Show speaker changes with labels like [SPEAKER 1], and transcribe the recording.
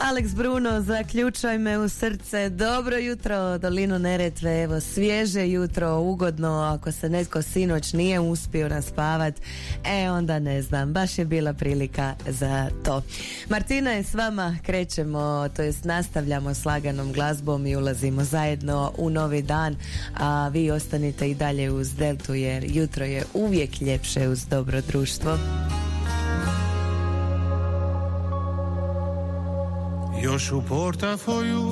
[SPEAKER 1] Alex Bruno, zaključaj me u srce. Dobro jutro, dolinu Neretve. Evo, svježe jutro, ugodno. Ako se netko sinoć nije uspio naspavat, onda ne znam, baš je bila prilika za to. Martina je s vama, krećemo, to jest nastavljamo s laganom glazbom i ulazimo zajedno u novi dan, a vi ostanite i dalje uz Deltu, jer jutro je uvijek ljepše uz dobro društvo.
[SPEAKER 2] Još u portafoju